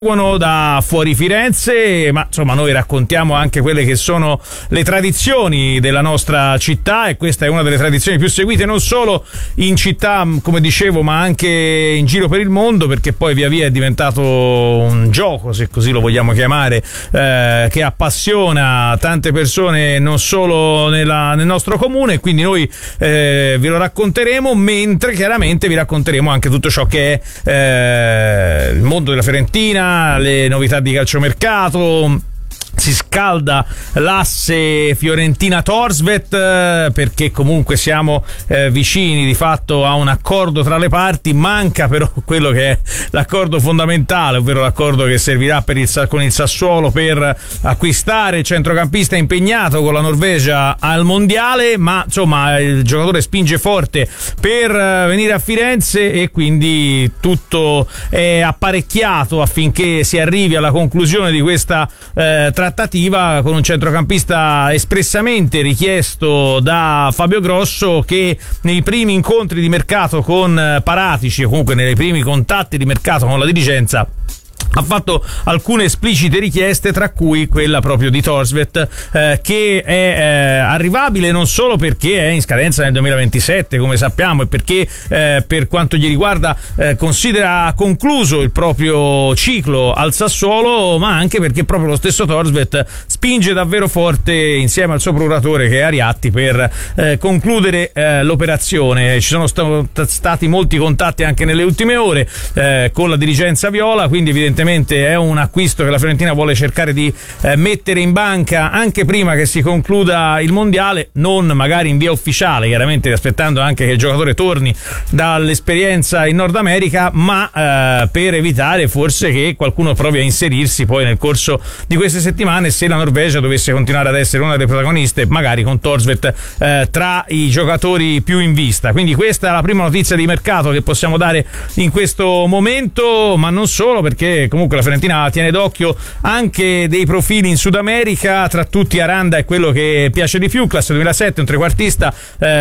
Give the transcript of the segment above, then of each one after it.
da fuori Firenze, ma insomma noi raccontiamo anche quelle che sono le tradizioni della nostra città, e questa è una delle tradizioni più seguite non solo in città, come dicevo, ma anche in giro per il mondo, perché poi via via è diventato un gioco, se così lo vogliamo chiamare, che appassiona tante persone non solo nel nostro comune, e quindi noi vi lo racconteremo, mentre chiaramente vi racconteremo anche tutto ciò che è il mondo della Fiorentina, le novità di calciomercato. Si scalda l'asse Fiorentina-Torsvet, perché comunque siamo vicini di fatto a un accordo tra le parti. Manca però quello che è l'accordo fondamentale, ovvero l'accordo che servirà con il Sassuolo per acquistare il centrocampista impegnato con la Norvegia al mondiale, ma insomma il giocatore spinge forte per venire a Firenze, e quindi tutto è apparecchiato affinché si arrivi alla conclusione di questa trattativa con un centrocampista espressamente richiesto da Fabio Grosso, che nei primi incontri di mercato con Paratici, o comunque nei primi contatti di mercato con la dirigenza, ha fatto alcune esplicite richieste, tra cui quella proprio di Torsvet, che è arrivabile non solo perché è in scadenza nel 2027, come sappiamo, e perché per quanto gli riguarda considera concluso il proprio ciclo al Sassuolo, ma anche perché proprio lo stesso Torsvet spinge davvero forte insieme al suo procuratore, che è Ariatti, per concludere l'operazione. Ci sono stati molti contatti anche nelle ultime ore con la dirigenza viola, quindi evidentemente è un acquisto che la Fiorentina vuole cercare di mettere in banca anche prima che si concluda il mondiale, non magari in via ufficiale, chiaramente aspettando anche che il giocatore torni dall'esperienza in Nord America, ma per evitare forse che qualcuno provi a inserirsi poi nel corso di queste settimane, se la Norvegia dovesse continuare ad essere una delle protagoniste, magari con Torsvet tra i giocatori più in vista. Quindi questa è la prima notizia di mercato che possiamo dare in questo momento, ma non solo, perché comunque la Fiorentina tiene d'occhio anche dei profili in Sud America, tra tutti Aranda è quello che piace di più, classe 2007, un trequartista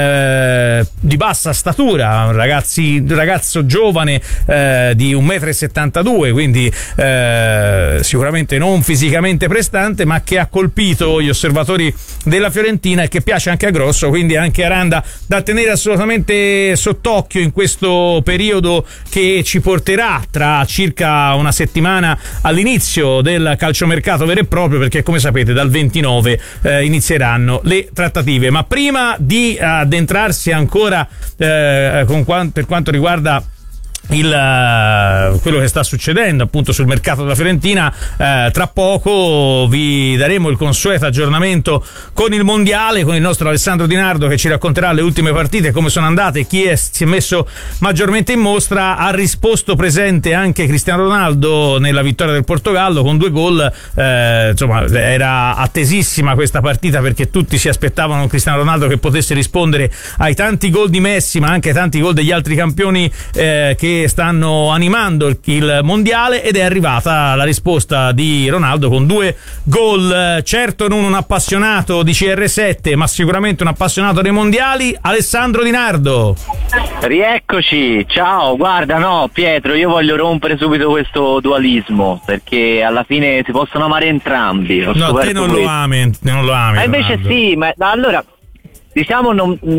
di bassa statura, un ragazzo giovane di 1,72 m, quindi sicuramente non fisicamente prestante, ma che ha colpito gli osservatori della Fiorentina e che piace anche a Grosso, quindi anche Aranda da tenere assolutamente sott'occhio in questo periodo che ci porterà tra circa una settimana all'inizio del calciomercato vero e proprio, perché come sapete dal 29 inizieranno le trattative. Ma prima di addentrarsi ancora per quanto riguarda quello che sta succedendo appunto sul mercato della Fiorentina, tra poco vi daremo il consueto aggiornamento con il mondiale, con il nostro Alessandro Di Nardo, che ci racconterà le ultime partite, come sono andate, chi si è messo maggiormente in mostra. Ha risposto presente anche Cristiano Ronaldo nella vittoria del Portogallo con 2 gol. Insomma, era attesissima questa partita, perché tutti si aspettavano Cristiano Ronaldo che potesse rispondere ai tanti gol di Messi, ma anche ai tanti gol degli altri campioni che stanno animando il mondiale, ed è arrivata la risposta di Ronaldo con 2 gol. Certo non un appassionato di CR7, ma sicuramente un appassionato dei mondiali, Alessandro Di Nardo. Rieccoci, ciao. Guarda, no Pietro, io voglio rompere subito questo dualismo, perché alla fine si possono amare entrambi. No, te non lo ami. Invece Ronaldo. sì, ma allora diciamo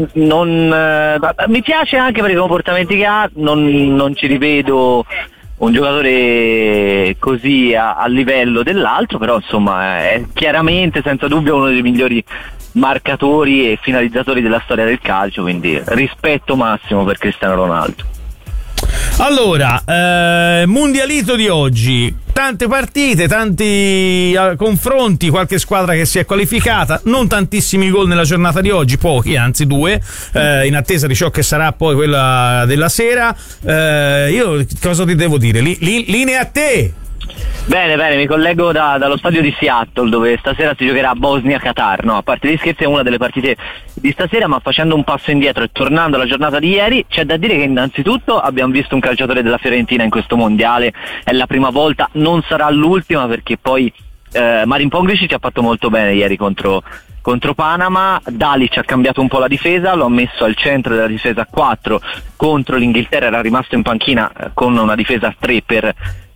mi piace anche per i comportamenti che ha, non ci rivedo un giocatore così a livello dell'altro, però insomma è chiaramente senza dubbio uno dei migliori marcatori e finalizzatori della storia del calcio, quindi rispetto massimo per Cristiano Ronaldo. Allora, mondialito di oggi, tante partite, tanti confronti, qualche squadra che si è qualificata, non tantissimi gol nella giornata di oggi, pochi, anzi 2, in attesa di ciò che sarà poi quella della sera. Io cosa ti devo dire? Linea a te! Bene, mi collego dallo stadio di Seattle, dove stasera si giocherà Bosnia-Qatar. No, a parte gli scherzi, è una delle partite di stasera, ma facendo un passo indietro e tornando alla giornata di ieri, c'è da dire che innanzitutto abbiamo visto un calciatore della Fiorentina in questo mondiale, è la prima volta, non sarà l'ultima, perché poi Marin Pongricic ci ha fatto molto bene ieri contro Panama. Dalic ha cambiato un po' la difesa, lo ha messo al centro della difesa a 4 contro l'Inghilterra, era rimasto in panchina con una difesa a 3 per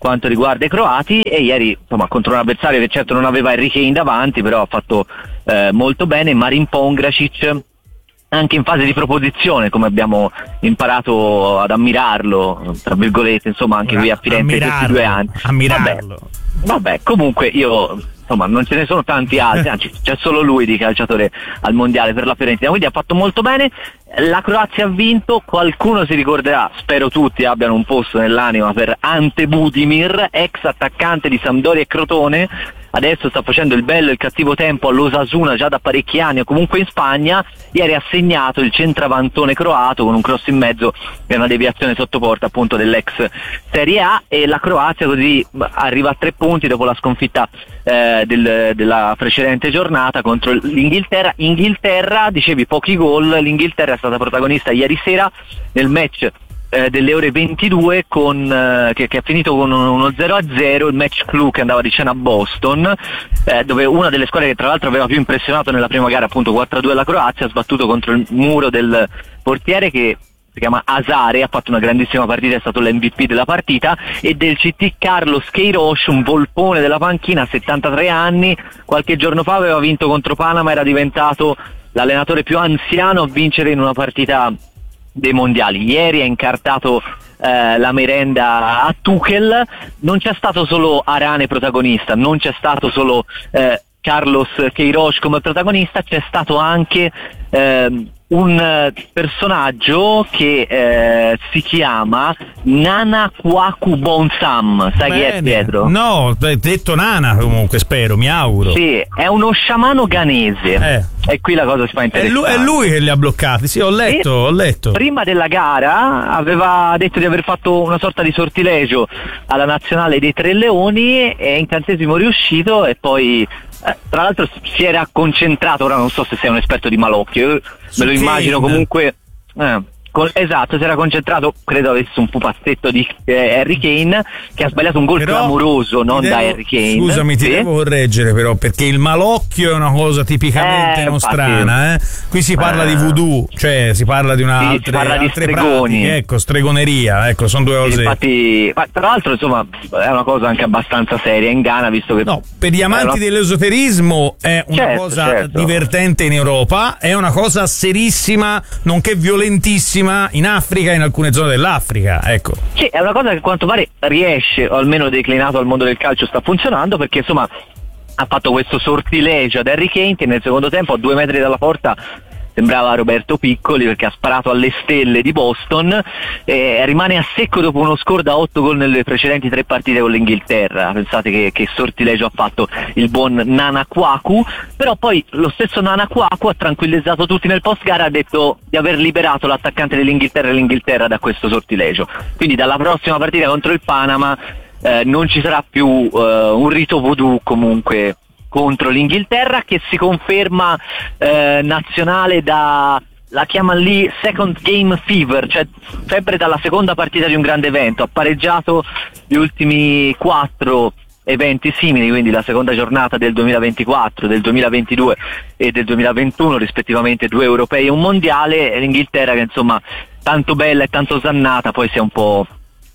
quanto riguarda i croati, e ieri insomma contro un avversario che certo non aveva Harry Kane davanti, però ha fatto molto bene. Marin Pongracic anche in fase di proposizione, come abbiamo imparato ad ammirarlo, tra virgolette, insomma, anche qui a Firenze in questi 2 anni. Ammirarlo. Vabbè, comunque io, insomma, non ce ne sono tanti altri, anzi c'è solo lui di calciatore al mondiale per la Fiorentina, quindi ha fatto molto bene. La Croazia ha vinto, qualcuno si ricorderà, spero tutti abbiano un posto nell'anima per Ante Budimir, ex attaccante di Sampdoria e Crotone. Adesso sta facendo il bello e il cattivo tempo all'Osasuna già da parecchi anni, o comunque in Spagna. Ieri ha segnato il centravantone croato con un cross in mezzo e una deviazione sotto porta appunto dell'ex Serie A, e la Croazia così arriva a 3 punti dopo la sconfitta della precedente giornata contro l'Inghilterra. Dicevi pochi gol, l'Inghilterra è stata protagonista ieri sera nel match delle ore 22 che è finito con uno 0-0, il match clou che andava di cena a Boston, dove una delle squadre che tra l'altro aveva più impressionato nella prima gara, appunto 4-2 la Croazia, ha sbattuto contro il muro del portiere che si chiama Asare, ha fatto una grandissima partita, è stato l'MVP della partita, e del CT Carlos Queiroz, un volpone della panchina a 73 anni, qualche giorno fa aveva vinto contro Panama, era diventato l'allenatore più anziano a vincere in una partita dei mondiali. Ieri ha incartato la merenda a Tuchel. Non c'è stato solo Arane protagonista, non c'è stato solo Carlos Queiroz come protagonista, c'è stato anche un personaggio che si chiama Nana Kwaku Bonsam. Sai chi è, Pietro? No, detto Nana comunque, spero, mi auguro. Sì, è uno sciamano ghanese. E qui la cosa si fa interessante. È lui che li ha bloccati, sì, ho letto. Prima della gara aveva detto di aver fatto una sorta di sortilegio alla nazionale dei Tre Leoni, è incantesimo riuscito, e poi tra l'altro si era concentrato, ora non so se sei un esperto di malocchio, me lo immagino comunque esatto, si era concentrato, credo avesse un pupazzetto di Harry Kane, che ha sbagliato un gol clamoroso, non da Harry Kane. Scusami, ti devo correggere però, perché il malocchio è una cosa tipicamente nostrana, Qui si parla di voodoo, cioè si parla di si parla di stregoni. Pratiche, ecco, stregoneria, ecco, sono 2 cose. Infatti, ma tra l'altro insomma è una cosa anche abbastanza seria in Ghana, visto che per gli amanti dell'esoterismo è una cosa divertente in Europa, è una cosa serissima, nonché violentissima in Africa e in alcune zone dell'Africa, ecco. Sì, è una cosa che a quanto pare riesce, o almeno declinato al mondo del calcio sta funzionando, perché insomma ha fatto questo sortilegio ad Harry Kane, che nel secondo tempo a 2 metri dalla porta sembrava Roberto Piccoli, perché ha sparato alle stelle di Boston, rimane a secco dopo uno score da 8 gol nelle precedenti 3 partite con l'Inghilterra. Pensate che sortilegio ha fatto il buon Nana Kwaku. Però poi lo stesso Nana Kwaku ha tranquillizzato tutti nel post gara, ha detto di aver liberato l'attaccante dell'Inghilterra e l'Inghilterra da questo sortilegio, quindi dalla prossima partita contro il Panama non ci sarà più un rito voodoo comunque contro l'Inghilterra, che si conferma nazionale la chiamano lì second game fever, cioè febbre dalla seconda partita di un grande evento. Ha pareggiato gli ultimi 4 eventi simili, quindi la seconda giornata del 2024, del 2022 e del 2021, rispettivamente 2 europei e un mondiale, e l'Inghilterra che insomma tanto bella e tanto osannata poi si è un po'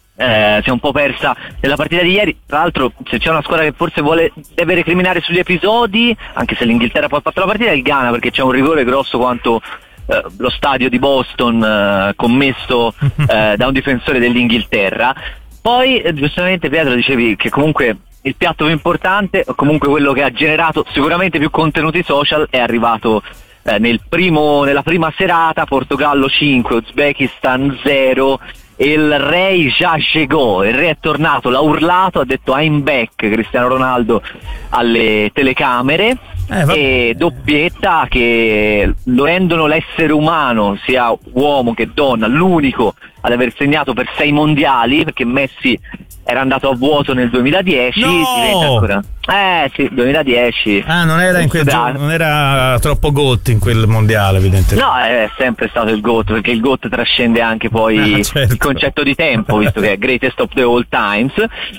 persa nella partita di ieri. Tra l'altro, se c'è una squadra che forse deve recriminare sugli episodi, anche se l'Inghilterra poi ha fatto la partita, è il Ghana, perché c'è un rigore grosso quanto lo stadio di Boston commesso da un difensore dell'Inghilterra. Poi giustamente Pietro dicevi che comunque il piatto più importante, o comunque quello che ha generato sicuramente più contenuti social, è arrivato nella prima serata. Portogallo 5, Uzbekistan 0, il re già chegò, il re è tornato, l'ha urlato, ha detto I'm back Cristiano Ronaldo alle telecamere, e doppietta che lo rendono l'essere umano, sia uomo che donna, l'unico ad aver segnato per 6 mondiali, perché Messi era andato a vuoto nel 2010. Diventa ancora. Sì, 2010. Non era in quel non era troppo GOAT in quel mondiale, evidentemente. No, è sempre stato il GOAT, perché il GOAT trascende anche poi il concetto di tempo, visto che è greatest of the all times.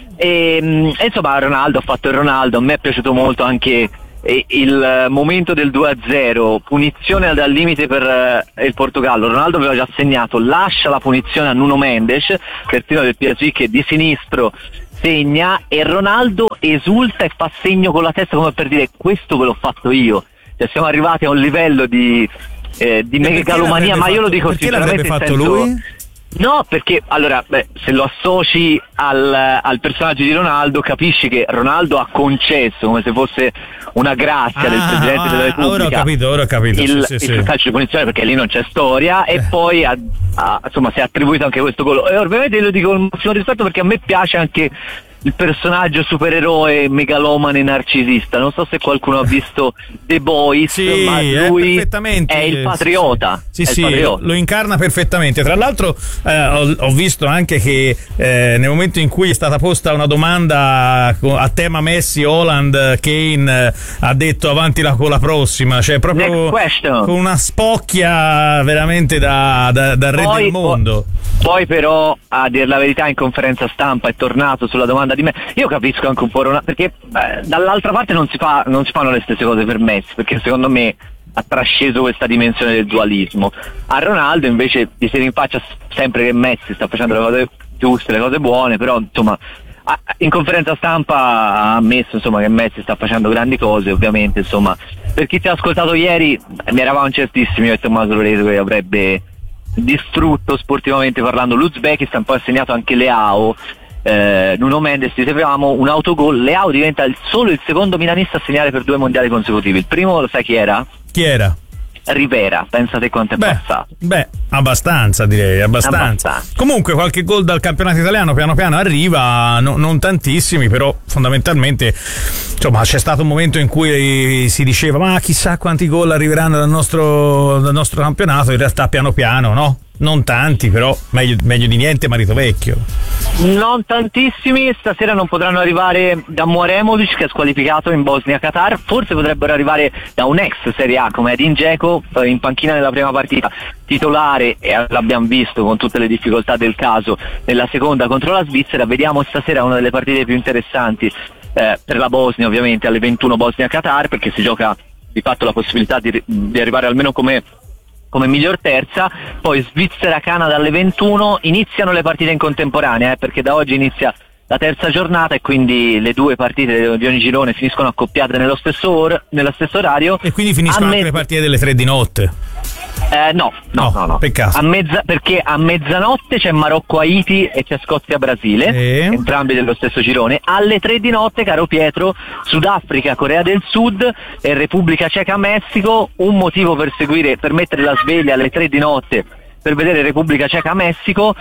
E insomma Ronaldo ha fatto il Ronaldo. A me è piaciuto molto anche il momento del 2-0, punizione dal limite per il Portogallo. Ronaldo aveva già segnato, lascia la punizione a Nuno Mendes, terzino del PSG, che di sinistro segna e Ronaldo esulta e fa segno con la testa come per dire questo ve l'ho fatto io. Cioè siamo arrivati a un livello di megalomania, ma io lo dico sinceramente. Perché l'avrebbe fatto lui? No, perché allora se lo associ al personaggio di Ronaldo, capisci che Ronaldo ha concesso come se fosse una grazia del Presidente della Repubblica. Ora ho capito. Il Sì. calcio di punizione, perché lì non c'è storia, e poi insomma si è attribuito anche questo gol. E ovviamente io lo dico con il massimo rispetto, perché a me piace anche il personaggio supereroe megalomane narcisista. Non so se qualcuno ha visto The Boys, ma lui è il patriota. Sì, lo incarna perfettamente. Tra l'altro ho visto anche che nel momento in cui è stata posta una domanda a tema Messi, Haaland, Kane ha detto avanti con la prossima, cioè proprio con una spocchia veramente da re del mondo. Poi però, a dire la verità, in conferenza stampa è tornato sulla domanda di me. Io capisco anche un po' Ronaldo, perché dall'altra parte non si fanno le stesse cose per Messi, perché secondo me ha trasceso questa dimensione del dualismo. A Ronaldo invece gli si rinfaccia sempre che Messi sta facendo le cose giuste, le cose buone, però insomma in conferenza stampa ha ammesso insomma che Messi sta facendo grandi cose. Ovviamente insomma, per chi ti ha ascoltato ieri ne eravamo certissimi io e Tommaso Loreto che avrebbe distrutto sportivamente parlando l'Uzbekistan. Poi ha segnato anche Leao, Nuno Mendes, dicevamo un autogol. Leao diventa solo il secondo milanista a segnare per 2 mondiali consecutivi. Il primo lo sai chi era? Rivera, pensate quanto è passato. Abbastanza, direi, abbastanza. Comunque qualche gol dal campionato italiano piano piano arriva, non tantissimi, però fondamentalmente insomma c'è stato un momento in cui si diceva ma chissà quanti gol arriveranno dal nostro campionato. In realtà piano piano, no? Non tanti, però meglio di niente, marito vecchio. Non tantissimi. Stasera non potranno arrivare da Muaremovic, che è squalificato in Bosnia-Qatar. Forse potrebbero arrivare da un ex Serie A come Edin Dzeko, in panchina nella prima partita, titolare, e l'abbiamo visto con tutte le difficoltà del caso nella seconda contro la Svizzera. Vediamo stasera una delle partite più interessanti per la Bosnia, ovviamente alle 21 Bosnia-Qatar, perché si gioca di fatto la possibilità di arrivare almeno come miglior terza. Poi Svizzera-Canada alle 21. Iniziano le partite in contemporanea, perché da oggi inizia la terza giornata e quindi le 2 partite di ogni girone finiscono accoppiate nello stesso orario. E quindi finiscono anche le partite delle 3 di notte? No. Peccato. Perché a mezzanotte c'è Marocco-Haiti e c'è Scozia-Brasile, entrambi dello stesso girone. Alle 3 di notte, caro Pietro, Sudafrica-Corea del Sud e Repubblica Ceca-Messico. Un motivo per mettere la sveglia alle 3 di notte per vedere Repubblica Ceca-Messico.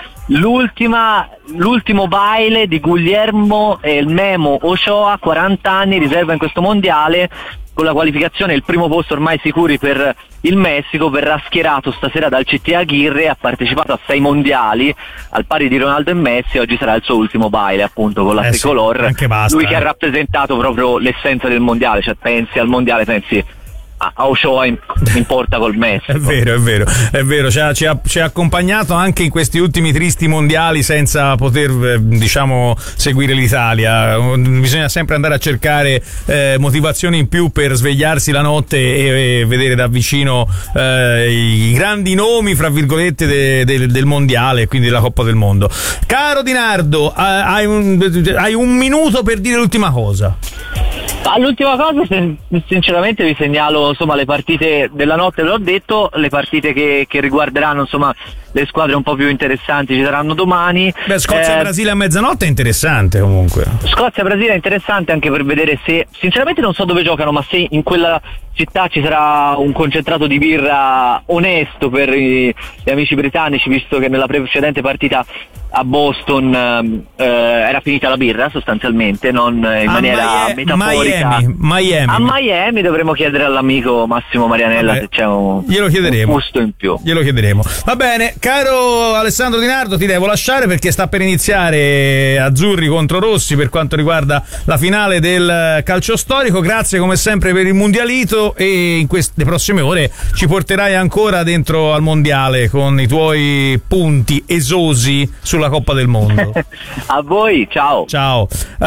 L'ultimo baile di Guglielmo e il Memo Ochoa, 40 anni, riserva in questo mondiale. Con la qualificazione e il primo posto ormai sicuri per il Messico, verrà schierato stasera dal CT Aguirre. Ha partecipato a 6 mondiali al pari di Ronaldo e Messi. Oggi sarà il suo ultimo baile, appunto, con la tricolor. Lui che ha rappresentato proprio l'essenza del mondiale, cioè pensi al mondiale, pensi a Ochoa in porta col Messi. È vero, ci ha accompagnato anche in questi ultimi tristi mondiali senza poter seguire l'Italia. Bisogna sempre andare a cercare motivazioni in più per svegliarsi la notte e vedere da vicino i grandi nomi, fra virgolette, del mondiale, quindi della Coppa del Mondo. Caro Di Nardo, hai un minuto per dire l'ultima cosa. L'ultima cosa, sinceramente vi segnalo insomma le partite della notte, l'ho detto, le partite che riguarderanno insomma le squadre un po' più interessanti ci saranno domani. Scozia-Brasile a mezzanotte è interessante comunque. Scozia-Brasile è interessante anche per vedere se, sinceramente non so dove giocano, ma se in quella città ci sarà un concentrato di birra onesto per gli amici britannici, visto che nella precedente partita a Boston era finita la birra sostanzialmente, non in maniera metaforica. Miami. A Miami dovremo chiedere all'amico Massimo Marianella se c'è un gusto in più. Glielo chiederemo. Va bene, caro Alessandro Di Nardo, ti devo lasciare perché sta per iniziare azzurri contro rossi per quanto riguarda la finale del calcio storico. Grazie come sempre per il mondialito e in queste prossime ore ci porterai ancora dentro al mondiale con i tuoi punti esosi sulla sulla Coppa del Mondo. A voi, ciao. Ciao.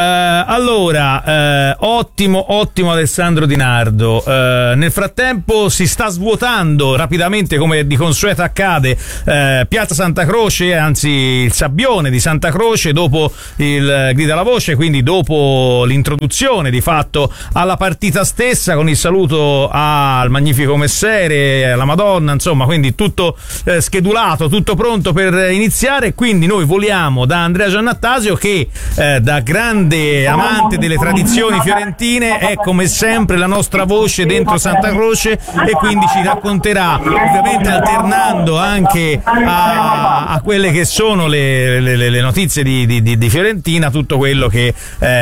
Allora, ottimo Alessandro Di Nardo. Nel frattempo si sta svuotando rapidamente, come di consueto accade, Piazza Santa Croce, anzi il Sabbione di Santa Croce, dopo il grida alla voce, quindi dopo l'introduzione di fatto alla partita stessa, con il saluto al magnifico messere, alla Madonna, insomma, quindi tutto schedulato, tutto pronto per iniziare. Quindi noi voliamo da Andrea Giannattasio, che da grande amante delle tradizioni fiorentine è come sempre la nostra voce dentro Santa Croce, e quindi ci racconterà, ovviamente alternando anche a quelle che sono le notizie di Fiorentina, tutto quello che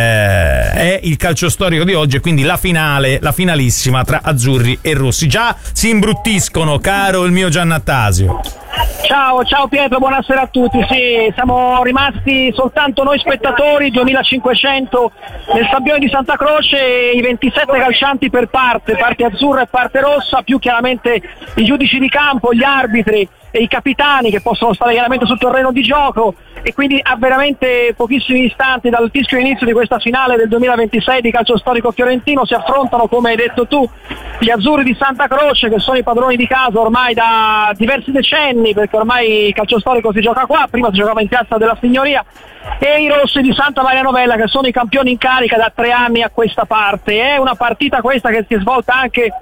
è il calcio storico di oggi, e quindi la finalissima tra azzurri e rossi. Già si imbruttiscono, caro il mio Giannattasio. Ciao Pietro, buonasera a tutti. Sì, siamo rimasti soltanto noi spettatori, 2500 nel Sabbione di Santa Croce, i 27 calcianti per parte azzurra e parte rossa, più chiaramente i giudici di campo, gli arbitri e i capitani che possono stare chiaramente sul terreno di gioco, e quindi a veramente pochissimi istanti dal fischio inizio di questa finale del 2026 di calcio storico fiorentino si affrontano, come hai detto tu, gli azzurri di Santa Croce, che sono i padroni di casa ormai da diversi decenni, perché ormai il calcio storico si gioca qua, prima si giocava in Piazza della Signoria, e i rossi di Santa Maria Novella, che sono i campioni in carica da 3 anni a questa parte. È una partita questa che si è svolta anche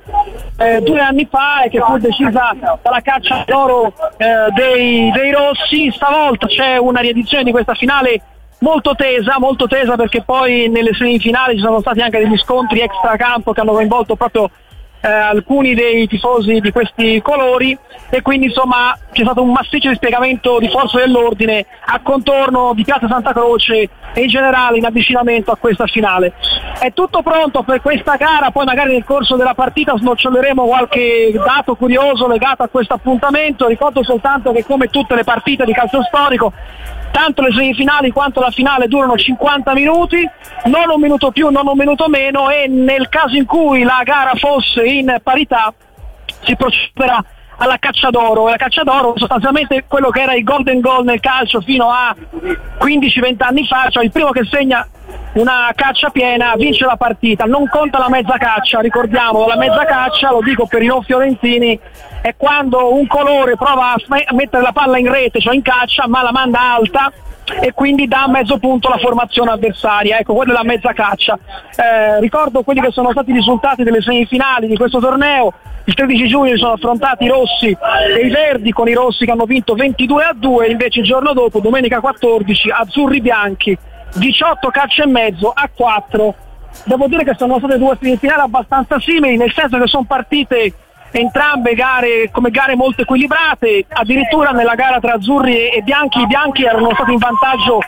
2 anni fa e che fu decisa dalla caccia d'oro dei rossi. Stavolta c'è una riedizione di questa finale molto tesa, perché poi nelle semifinali ci sono stati anche degli scontri extracampo che hanno coinvolto proprio alcuni dei tifosi di questi colori, e quindi insomma c'è stato un massiccio dispiegamento di forze dell'ordine a contorno di Piazza Santa Croce e in generale in avvicinamento a questa finale. È tutto pronto per questa gara, poi magari nel corso della partita snoccioleremo qualche dato curioso legato a questo appuntamento. Ricordo soltanto che, come tutte le partite di calcio storico, tanto le semifinali quanto la finale durano 50 minuti, non un minuto più, non un minuto meno, e nel caso in cui la gara fosse in parità si procederà alla caccia d'oro. La caccia d'oro sostanzialmente quello che era il golden goal nel calcio fino a 15-20 anni fa, cioè il primo che segna una caccia piena vince la partita. Non conta la mezza caccia, ricordiamo, la mezza caccia, lo dico per i non fiorentini, è quando un colore prova a mettere la palla in rete, cioè in caccia, ma la manda alta e quindi dà mezzo punto alla formazione avversaria. Ecco, quella è la mezza caccia. Ricordo quelli che sono stati i risultati delle semifinali di questo torneo. Il 13 giugno si sono affrontati i rossi e i verdi, con i rossi che hanno vinto 22-2, invece il giorno dopo, domenica 14, azzurri bianchi 18 calci e mezzo a 4. Devo dire che sono state 2 semifinali abbastanza simili, nel senso che sono partite entrambe gare come gare molto equilibrate. Addirittura nella gara tra azzurri e bianchi, i bianchi erano stati in vantaggio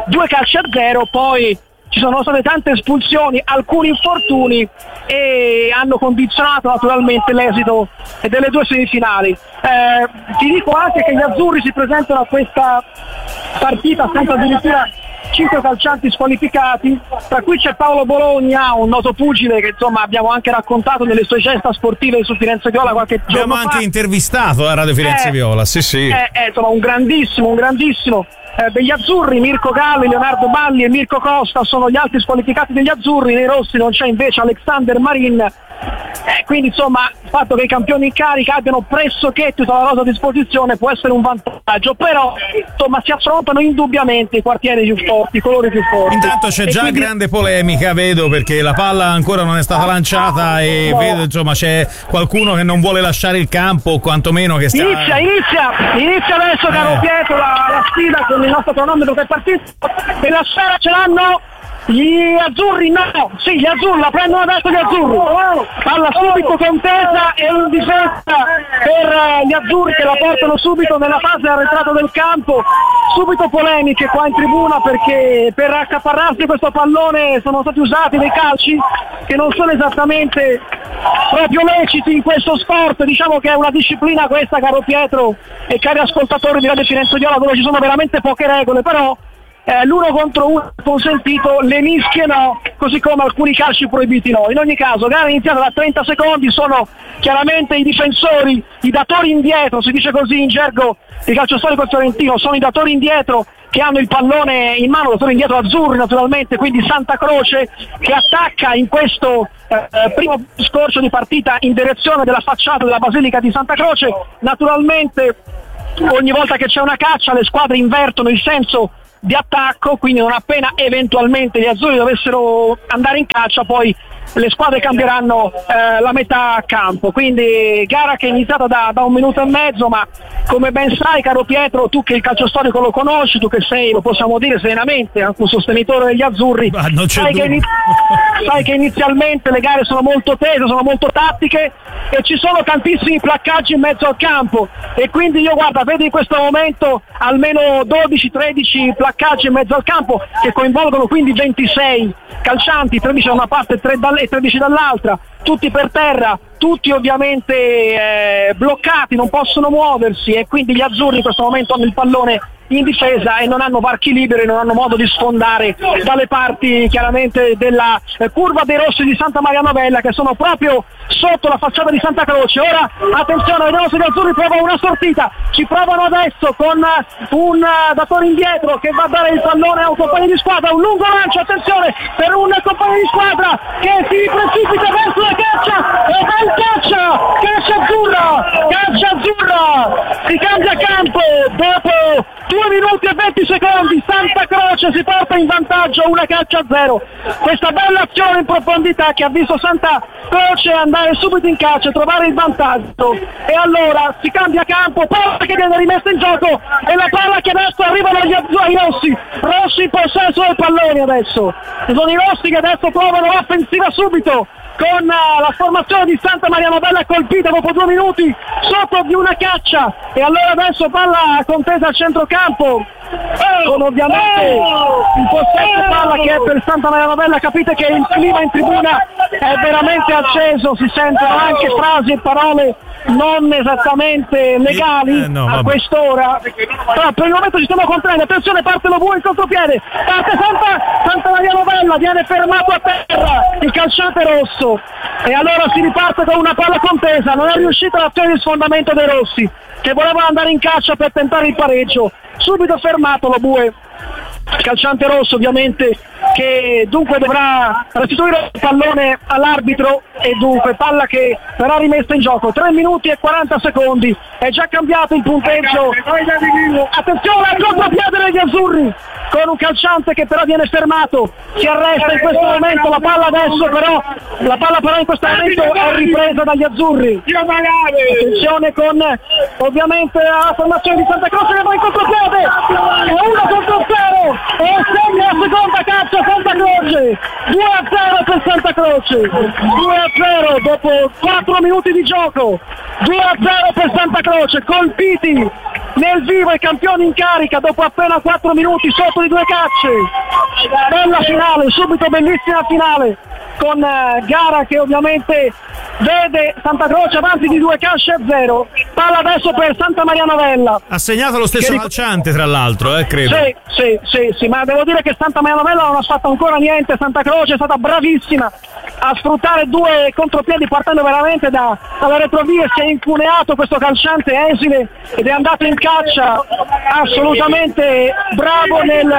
2-0, poi ci sono state tante espulsioni, alcuni infortuni, e hanno condizionato naturalmente l'esito delle 2 semifinali. Ti dico anche che gli azzurri si presentano a questa partita senza addirittura 5 calcianti squalificati, tra cui c'è Paolo Bologna, un noto pugile che insomma abbiamo anche raccontato nelle sue gesta sportive su Firenze Viola qualche giorno fa. Abbiamo anche intervistato a Radio Firenze Viola, sì. Insomma un grandissimo degli azzurri. Mirko Galli, Leonardo Balli e Mirko Costa sono gli altri squalificati degli azzurri. Nei rossi non c'è invece Alexander Marin, quindi insomma il fatto che i campioni in carica abbiano pressoché tutta la rosa a disposizione può essere un vantaggio, però insomma si affrontano indubbiamente i quartieri più forti, i colori più forti. Intanto c'è già quindi grande polemica, vedo, perché la palla ancora non è stata lanciata e vedo insomma c'è qualcuno che non vuole lasciare il campo, o quantomeno che sta... Inizia adesso, caro Pietro, la sfida con il nostro cronometro che è partito, e la sfera ce l'hanno gli azzurri, gli azzurri la prendono adesso gli azzurri, palla subito contesa e in difesa per gli azzurri che la portano subito nella fase arretrata del campo. Subito polemiche qua in tribuna, perché per accaparrarsi questo pallone sono stati usati dei calci che non sono esattamente proprio leciti in questo sport. Diciamo che è una disciplina questa, caro Pietro e cari ascoltatori di Radio Firenze Viola, dove ci sono veramente poche regole, però l'uno contro uno consentito, le mischie no, così come alcuni calci proibiti no. In ogni caso, gara iniziata da 30 secondi, sono chiaramente i difensori, i datori indietro, si dice così in gergo di calcio storico fiorentino, sono i datori indietro che hanno il pallone in mano, sono indietro azzurri naturalmente, quindi Santa Croce che attacca in questo primo scorcio di partita in direzione della facciata della Basilica di Santa Croce. Naturalmente ogni volta che c'è una caccia le squadre invertono il senso di attacco, quindi non appena eventualmente gli azzurri dovessero andare in caccia poi le squadre cambieranno la metà campo, quindi gara che è iniziata da 1 minuto e mezzo, ma come ben sai caro Pietro, tu che il calcio storico lo conosci, tu che sei, lo possiamo dire serenamente, anche un sostenitore degli azzurri, sai che inizialmente le gare sono molto tese, sono molto tattiche e ci sono tantissimi placcaggi in mezzo al campo, e quindi io guarda, vedo in questo momento almeno 12-13 placcaggi in mezzo al campo che coinvolgono quindi 26 calcianti, 13 da una parte e 13 dall'altra, tutti per terra, tutti ovviamente bloccati, non possono muoversi, e quindi gli azzurri in questo momento hanno il pallone in difesa e non hanno varchi liberi, non hanno modo di sfondare dalle parti chiaramente della curva dei rossi di Santa Maria Novella, che sono proprio sotto la facciata di Santa Croce. Ora attenzione, vediamo se gli azzurri provano una sortita, ci provano adesso con un datore indietro che va a dare il pallone a un compagno di squadra, un lungo lancio, attenzione per un compagno di squadra che si precipita verso la caccia, e bel caccia azzurra, si cambia campo dopo 2 minuti e 20 secondi, Santa Croce si porta in vantaggio, una caccia a 0. Questa bella azione in profondità che ha visto Santa Croce andare subito in caccia e trovare il vantaggio, e allora si cambia campo, palla che viene rimessa in gioco e la palla che adesso arrivano gli azzurri rossi in possesso del pallone adesso, sono i rossi che adesso provano l'offensiva subito con la formazione di Santa Maria Novella colpita dopo 2 minuti sotto di una caccia, e allora adesso palla contesa al centrocampo con ovviamente il possesso palla che è per Santa Maria Novella. Capite che il clima in tribuna è veramente acceso, si sentono anche frasi e parole non esattamente legali a quest'ora, però per il momento ci stiamo contraendo. Attenzione, parte lo bue in contropiede, parte Santa Maria Novella, viene fermato a terra il calciante rosso, e allora si riparte con una palla contesa. Non è riuscita l'azione di sfondamento dei rossi che volevano andare in caccia per tentare il pareggio, subito fermato lo bue, calciante rosso ovviamente, che dunque dovrà restituire il pallone all'arbitro, e dunque palla che verrà rimessa in gioco. 3 minuti e 40 secondi, è già cambiato il punteggio. Attenzione al contropiede degli azzurri con un calciante che però viene fermato, si arresta in questo momento, la palla però in questo momento è ripresa dagli azzurri. Attenzione con ovviamente la formazione di Santa Croce che va in contropiede, e 1-0 e segna la seconda caccia Santa Croce, 2-0 per Santa Croce, 2-0 dopo 4 minuti di gioco, 2-0 per Santa Croce, colpiti nel vivo i campioni in carica dopo appena 4 minuti sotto di 2 cacce. Bella finale, subito bellissima finale, con gara che ovviamente vede Santa Croce avanti di 2 calci a 0. Palla adesso per Santa Maria Novella. Ha segnato lo stesso calciante tra l'altro, credo. Sì, ma devo dire che Santa Maria Novella non ha fatto ancora niente. Santa Croce è stata bravissima a sfruttare 2 contropiedi partendo veramente dalla retrovia, si è incuneato questo calciante esile ed è andato in caccia, assolutamente bravo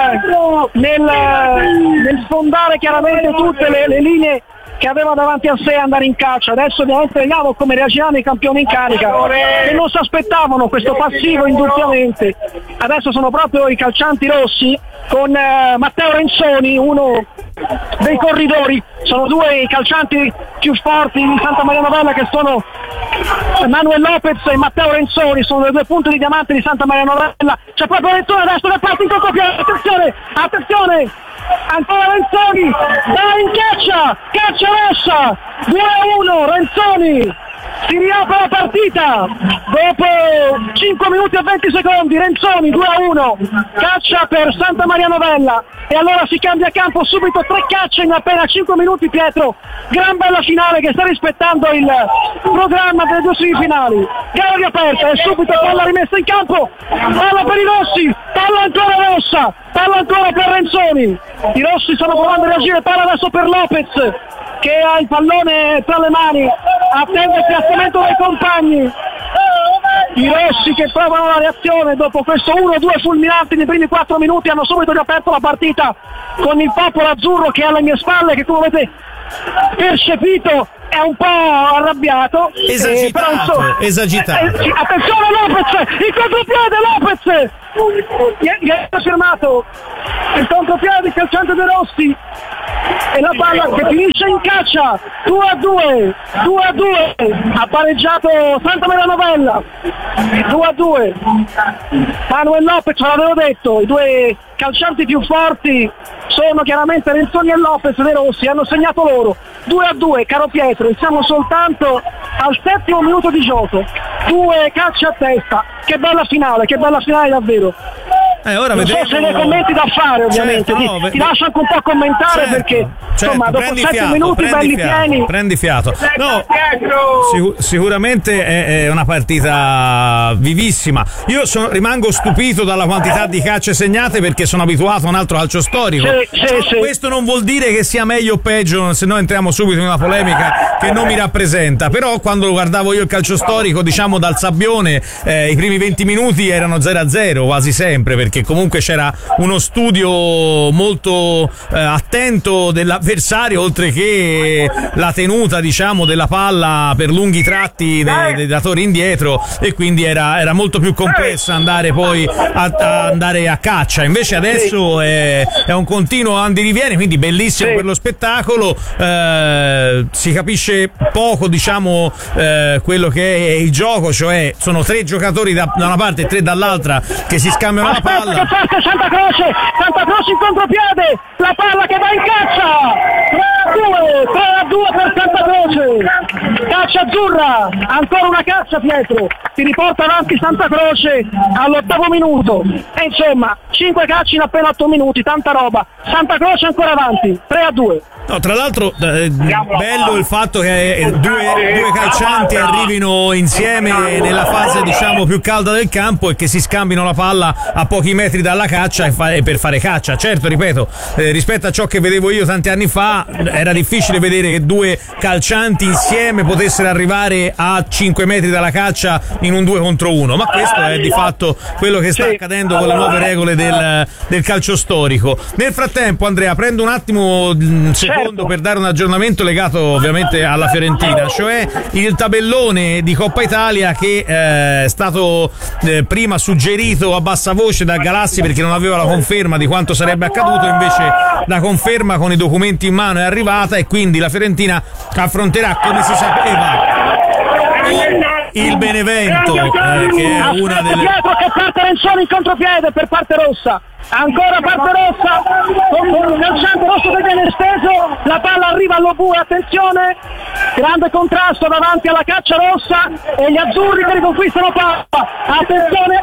nel sfondare chiaramente tutte le linee che aveva davanti a sé, andare in caccia. Adesso ovviamente vediamo come reagiranno i campioni in carica, che non si aspettavano questo passivo indubbiamente. Adesso sono proprio i calcianti rossi con Matteo Renzoni, uno dei corridori. Sono 2 i calcianti più forti di Santa Maria Novella, che sono Manuel Lopez e Matteo Renzoni, sono le 2 punte di diamante di Santa Maria Novella. C'è proprio Renzoni adesso che parte in contropiede, attenzione, ancora Renzoni, va in caccia rossa, 2-1, Renzoni, si riapre la partita dopo 5 minuti e 20 secondi, Renzoni 2-1, caccia per Santa Maria Novella, e allora si cambia campo subito, 3 cacce in appena 5 minuti. Pietro, gran bella finale che sta rispettando il programma delle 2 semifinali. Gara riaperta e subito palla rimessa in campo, palla per i rossi, palla ancora rossa, palla ancora per Renzoni, i rossi stanno provando a reagire, palla adesso per Lopez che ha il pallone tra le mani, attende il piazzamento dei compagni. i rossi che provano la reazione dopo questo 1-2 fulminante nei primi 4 minuti hanno subito riaperto la partita con il popolo azzurro che è alle mie spalle, che come avete percepito è un po' arrabbiato, esagitato. Attenzione Lopez, il contropiede Lopez, gli ha fermato il contropiede calciante dei rossi e la palla che finisce in caccia. 2-2, ha pareggiato Santa Maria Novella, 2-2. Manuel Lopez, ce l'avevo detto, i due calcianti più forti sono chiaramente Renzoni e Lopez dei rossi, hanno segnato loro. 2-2, caro Pietro, siamo soltanto al 7° minuto di gioco, 2 calci a testa, che bella finale davvero. Ora non so se ne commenti da fare, ovviamente, certo, ti lascio anche un po' commentare, certo, perché insomma dopo 7 minuti belli pieni. Prendi fiato. No, sicuramente è una partita vivissima. Io rimango stupito dalla quantità di calci segnate, perché sono abituato a un altro calcio storico. Sì. Questo non vuol dire che sia meglio o peggio, se no entriamo subito in una polemica che non mi rappresenta. Però quando guardavo io il calcio storico, diciamo dal Sabbione, i primi 20 minuti erano 0-0 quasi sempre, perché comunque c'era uno studio molto attento dell'avversario, oltre che la tenuta, diciamo, della palla per lunghi tratti dei datori indietro, e quindi era molto più complesso andare poi andare a caccia. Invece adesso è un continuo andirivieni, quindi bellissimo per lo spettacolo. Si capisce poco, diciamo, quello che è il gioco, cioè sono 3 giocatori da una parte e 3 dall'altra che si scambiano la palla. Che parte Santa Croce in contropiede, la palla che va in caccia, 3-2 per Santa Croce, caccia azzurra, ancora una caccia Pietro, si riporta avanti Santa Croce all'8° minuto, e insomma 5 calci in appena 8 minuti, tanta roba. Santa Croce ancora avanti, 3-2. No, tra l'altro bello il fatto che due calcianti arrivino insieme nella fase, diciamo, più calda del campo, e che si scambino la palla a pochi metri dalla caccia e per fare caccia. Certo, ripeto, rispetto a ciò che vedevo io tanti anni fa, era difficile vedere che 2 calcianti insieme potessero arrivare a 5 metri dalla caccia in un 2 contro 1, ma questo è di fatto quello che sta accadendo con le nuove regole del calcio storico. Nel frattempo, Andrea, prendo un attimo secondo per dare un aggiornamento legato ovviamente alla Fiorentina, cioè il tabellone di Coppa Italia che è stato prima suggerito a bassa voce da Galassi, perché non aveva la conferma di quanto sarebbe accaduto. Invece la conferma con i documenti in mano è arrivata, e quindi la Fiorentina affronterà, come si sapeva, il Benevento, che è una delle... Pietro, che parte Renzoni in contropiede per parte rossa, ancora parte rossa, con un calciante rosso che viene esteso, la palla arriva all'Obue, attenzione, grande contrasto davanti alla caccia rossa, e gli azzurri che riconquistano palla, attenzione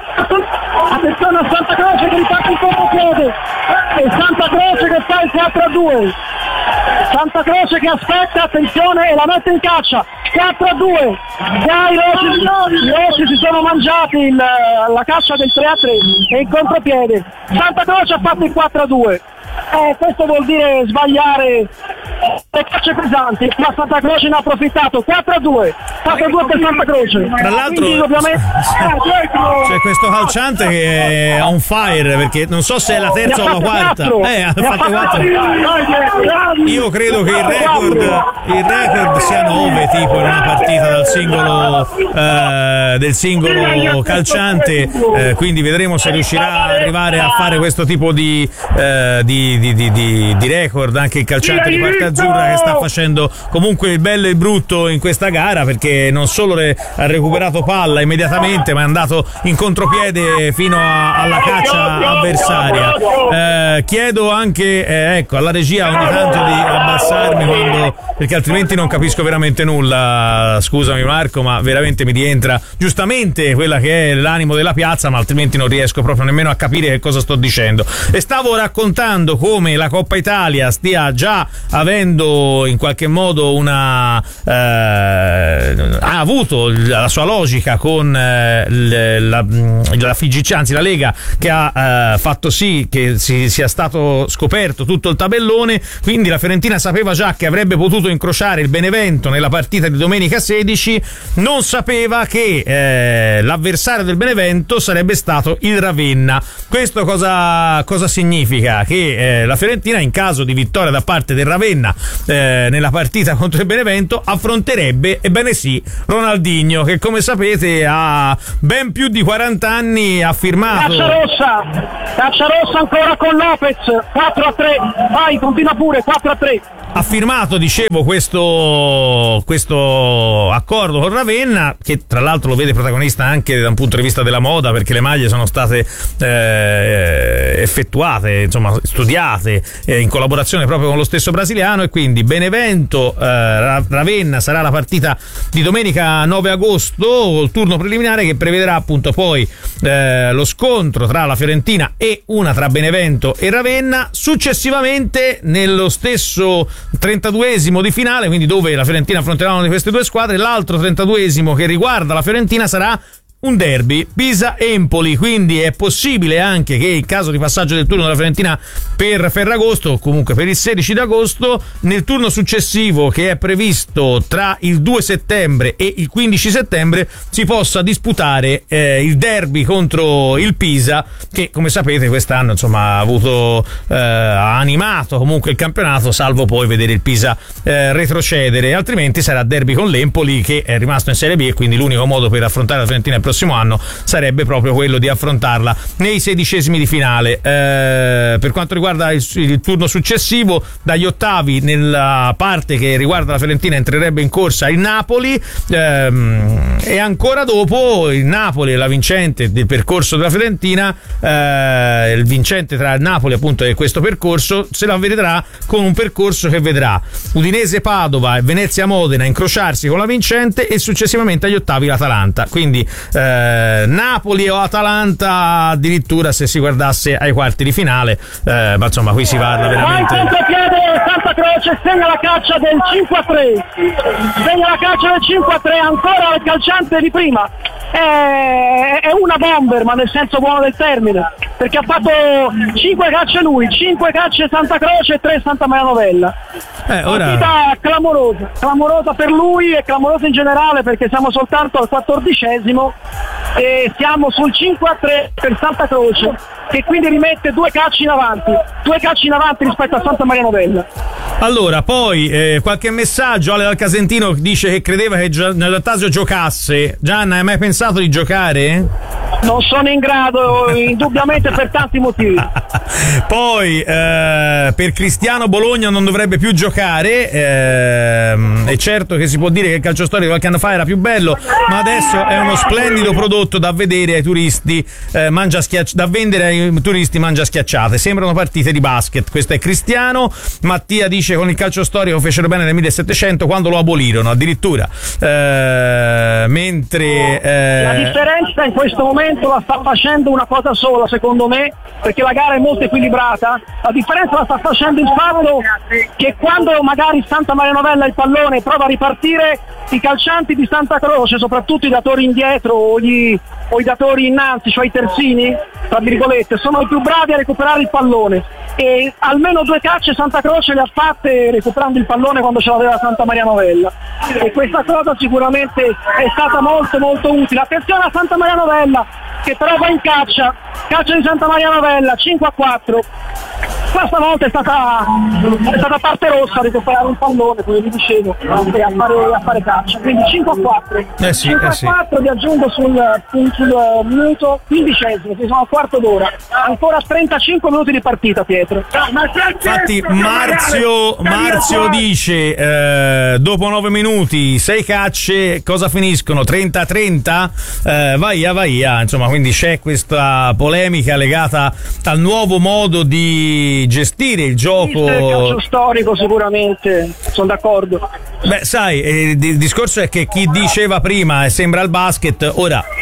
a Santa Croce che riparte in contropiede, e Santa Croce che fa il 4-2, Santa Croce che aspetta, attenzione, e la mette in caccia, 4-2, dai i rossi si sono mangiati la caccia del 3-3 e il contropiede. Santa Croce ha fatto il 4-2. Questo vuol dire sbagliare le cacce pesanti, ma Santa Croce ne ha approfittato. 4-2 per Santa Croce. Tra l'altro c'è questo calciante che è on fire, perché non so se è la terza o la quarta. Ha fatto 4. Io credo che il record sia 9, tipo, in una partita del singolo calciante, quindi vedremo se riuscirà ad arrivare a fare questo tipo di record anche il calciante di parte azzurra, che sta facendo comunque il bello e il brutto in questa gara, perché non solo ha recuperato palla immediatamente, ma è andato in contropiede fino alla caccia avversaria. Chiedo anche alla regia ogni tanto di abbassarmi, perché altrimenti non capisco veramente nulla. Scusami Marco, ma veramente mi rientra giustamente quella che è l'animo della piazza, ma altrimenti non riesco proprio nemmeno a capire che cosa sto dicendo. E stavo raccontando come la Coppa Italia stia già avendo in qualche modo ha avuto la sua logica con la FIGC, anzi la Lega, che ha fatto sì che sia stato scoperto tutto il tabellone. Quindi la Fiorentina sapeva già che avrebbe potuto incrociare il Benevento nella partita di domenica 16, non sapeva che l'avversario del Benevento sarebbe stato il Ravenna. Questo cosa significa? Che la Fiorentina, in caso di vittoria da parte del Ravenna nella partita contro il Benevento, affronterebbe, ebbene sì, Ronaldinho, che come sapete ha ben più di 40 anni, ha firmato... Caccia rossa ancora con Lopez, 4-3, vai, continua pure, 4-3. Ha firmato, dicevo, questo accordo con Ravenna, che tra l'altro lo vede protagonista anche da un punto di vista della moda, perché le maglie sono state effettuate, insomma studiate in collaborazione proprio con lo stesso brasiliano, e quindi Benevento Ravenna sarà la partita di domenica 9 agosto, il turno preliminare che prevederà appunto poi lo scontro tra la Fiorentina e una tra Benevento e Ravenna. Successivamente, nello stesso 32esimo di finale, quindi dove la Fiorentina affronterà una di queste due squadre, l'altro 32esimo che riguarda la Fiorentina sarà un derby, Pisa-Empoli, quindi è possibile anche che in caso di passaggio del turno della Fiorentina per Ferragosto, o comunque per il 16 d'agosto, nel turno successivo che è previsto tra il 2 settembre e il 15 settembre si possa disputare il derby contro il Pisa, che come sapete quest'anno insomma ha animato comunque il campionato, salvo poi vedere il Pisa retrocedere, altrimenti sarà derby con l'Empoli, che è rimasto in Serie B, e quindi l'unico modo per affrontare la Fiorentina il prossimo anno sarebbe proprio quello di affrontarla nei 16esimi di finale. Per quanto riguarda il turno successivo, dagli ottavi, nella parte che riguarda la Fiorentina, entrerebbe in corsa il Napoli, e ancora dopo il Napoli e la vincente del percorso della Fiorentina, il vincente tra il Napoli appunto e questo percorso se la vedrà con un percorso che vedrà Udinese Padova e Venezia Modena incrociarsi con la vincente, e successivamente agli ottavi l'Atalanta, quindi Napoli o Atalanta addirittura se si guardasse ai quarti di finale, ma insomma qui si parla veramente. Vai contropiede Santa Croce, segna la caccia del 5-3, ancora il calciante di prima, è una bomber, ma nel senso buono del termine, perché ha fatto 5 cacce lui, 5 cacce Santa Croce e 3 Santa Maria Novella. Partita clamorosa per lui e clamorosa in generale, perché siamo soltanto al 14esimo e siamo sul 5-3 per Santa Croce, che quindi rimette 2 calci in avanti rispetto a Santa Maria Novella. Allora, poi qualche messaggio. Ale dal Casentino dice che credeva che Giannattasio giocasse. Gianna, hai mai pensato di giocare? Non sono in grado, indubbiamente, per tanti motivi. Poi per Cristiano Bologna non dovrebbe più giocare, è certo che si può dire che il calcio storico qualche anno fa era più bello, ma adesso è uno splendido prodotto da vedere ai turisti, da vendere ai turisti mangia schiacciate, sembrano partite di basket. Questo è Cristiano. Mattia dice con il calcio storico fecero bene nel 1700 quando lo abolirono addirittura, mentre la differenza in questo momento la sta facendo una cosa sola, secondo me, perché la gara è molto equilibrata. La differenza la sta facendo il fatto che quando magari Santa Maria Novella il pallone prova a ripartire, i calcianti di Santa Croce, soprattutto i datori indietro o i datori innanzi, cioè i terzini, tra virgolette, sono i più bravi a recuperare il pallone, e almeno 2 cacce Santa Croce le ha fatte recuperando il pallone quando ce l'aveva Santa Maria Novella, e questa cosa sicuramente è stata molto molto utile. Attenzione a Santa Maria Novella che però va in caccia di Santa Maria Novella, 5-4. Questa volta è stata parte rossa a recuperare un pallone, come vi dicevo, e a fare caccia, quindi 5-4. 5-4 vi aggiungo sul minuto 15esimo, che sono al quarto d'ora, ancora 35 minuti di partita, Pietro. Infatti Marzio dice dopo 9 minuti 6 cacce, cosa finiscono? 30-30? Vai, insomma, quindi c'è questa polemica legata al nuovo modo di gestire il gioco. Il calcio storico sicuramente, sono d'accordo. Beh, sai, il discorso è che chi diceva prima sembra il basket, ora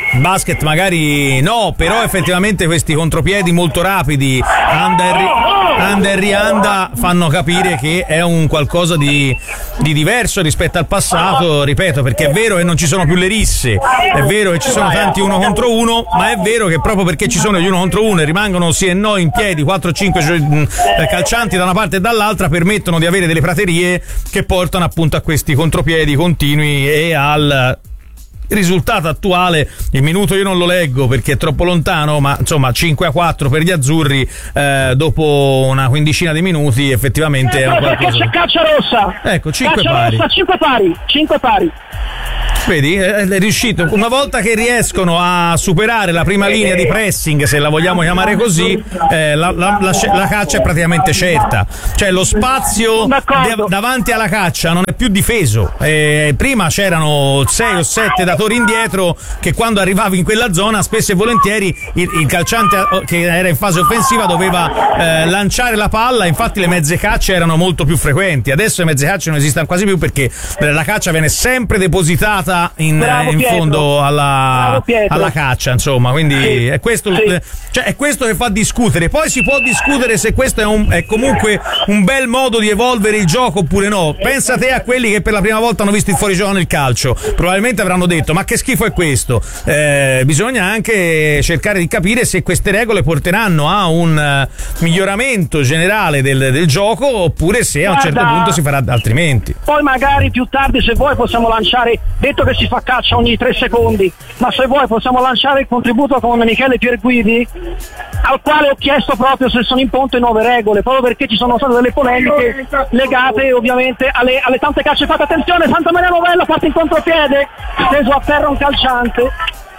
basket magari no, però effettivamente questi contropiedi molto rapidi, anda e rianda, fanno capire che è un qualcosa di diverso rispetto al passato, ripeto, perché è vero che non ci sono più le risse, è vero che ci sono tanti uno contro uno, ma è vero che proprio perché ci sono gli uno contro uno e rimangono sì e no in piedi 4-5 calcianti da una parte e dall'altra, permettono di avere delle praterie che portano appunto a questi contropiedi continui e al risultato attuale. Il minuto io non lo leggo perché è troppo lontano, ma insomma 5-4 per gli azzurri dopo una quindicina di minuti, effettivamente è un perché c'è caccia rossa, ecco, 5 pari. Rossa, 5 pari. Vedi, è riuscito. Una volta che riescono a superare la prima linea di pressing, se la vogliamo chiamare così, la caccia è praticamente certa. Cioè lo spazio davanti alla caccia non è più difeso. Prima c'erano 6 o 7 datori indietro che quando arrivavi in quella zona spesso e volentieri il calciante che era in fase offensiva doveva lanciare la palla, infatti le mezze cacce erano molto più frequenti. Adesso le mezze cacce non esistono quasi più perché la caccia viene sempre depositata in fondo alla caccia, insomma, quindi è questo, cioè è questo che fa discutere. Poi si può discutere se questo è comunque un bel modo di evolvere il gioco oppure no. Pensa te a quelli che per la prima volta hanno visto il fuorigioco nel calcio, probabilmente avranno detto ma che schifo è questo. Bisogna anche cercare di capire se queste regole porteranno a un miglioramento generale del gioco oppure se a un certo punto si farà altrimenti. Poi magari più tardi, se vuoi, possiamo lanciare, detto che si fa caccia ogni 3 secondi, ma se vuoi possiamo lanciare il contributo con Michele Pierguidi, al quale ho chiesto proprio se sono in ponte nuove regole, proprio perché ci sono state delle polemiche legate ovviamente alle tante cacce fatte. Attenzione, Santa Maria Novella parte in contropiede, steso a terra un calciante,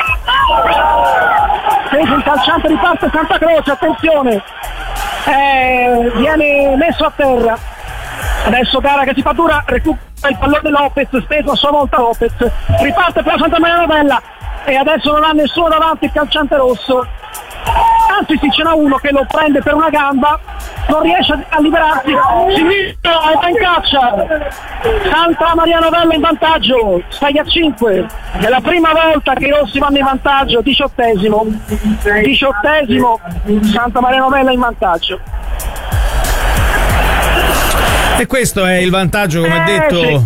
riparte Santa Croce, attenzione, viene messo a terra. Adesso gara che si fa dura, recupera il pallone Lopez, steso a sua volta Lopez, riparte per la Santa Maria Novella e adesso non ha nessuno davanti il calciante rosso, anzi sì, ce n'ha uno che lo prende per una gamba, non riesce a liberarsi, Sinistro è in caccia, Santa Maria Novella in vantaggio, 6-5, è la prima volta che i rossi vanno in vantaggio, 18esimo, Santa Maria Novella in vantaggio. E questo è il vantaggio, come detto,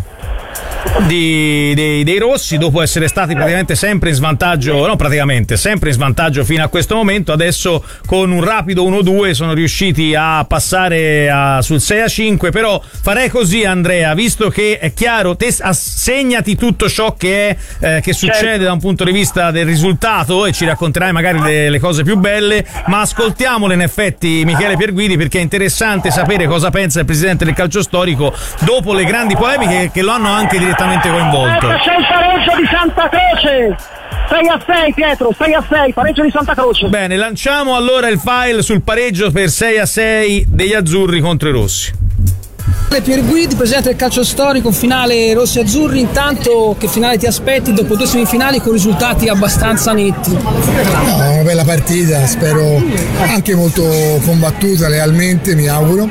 dei rossi, dopo essere stati praticamente sempre in svantaggio, no praticamente, sempre in svantaggio fino a questo momento. Adesso con un rapido 1-2 sono riusciti a passare sul 6-5, però farei così, Andrea, visto che è chiaro, te assegnati tutto ciò che succede da un punto di vista del risultato e ci racconterai magari le cose più belle, ma ascoltiamole in effetti Michele Pierguidi, perché è interessante sapere cosa pensa il presidente del calcio storico dopo le grandi polemiche che lo hanno anche direttamente coinvolto. C'è il pareggio di Santa Croce, 6-6 Pietro, 6-6, pareggio di Santa Croce. Bene, lanciamo allora il file sul pareggio per 6-6 degli azzurri contro i rossi. Pierguidi, presidente del calcio storico, finale rossi-azzurri. Intanto che finale ti aspetti dopo 2 semifinali con risultati abbastanza netti? Una bella partita, spero anche molto combattuta, realmente mi auguro,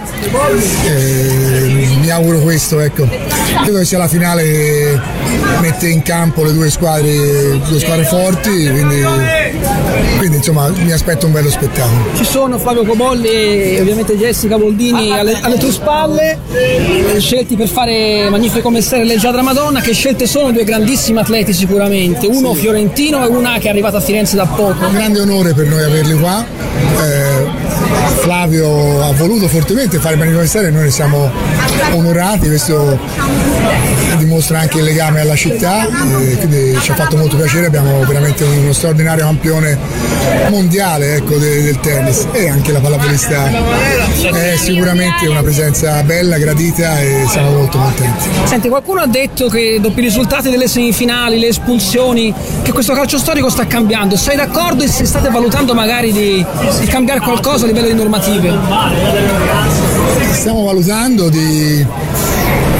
questo, ecco. Credo che sia la finale che mette in campo le due squadre forti, quindi insomma mi aspetto un bello spettacolo. Ci sono Flavio Cobolli e ovviamente Jessica Boldini alle tue spalle, scelti per fare magnifico mestiere Leggiadra Madonna. Che scelte sono? 2 grandissimi atleti sicuramente, uno fiorentino e una che è arrivata a Firenze da poco. Un grande onore per noi averli qua. Flavio ha voluto fortemente fare il magnifico mestiere e noi ne siamo onorati, questo dimostra anche il legame alla città, quindi ci ha fatto molto piacere. Abbiamo veramente uno straordinario campione mondiale, ecco, del tennis, e anche la pallavolista è sicuramente una presenza bella, gradita, e siamo molto contenti. Senti, qualcuno ha detto che dopo i risultati delle semifinali, le espulsioni, che questo calcio storico sta cambiando. Sei d'accordo e se state valutando magari di cambiare qualcosa a livello di normative? Stiamo valutando in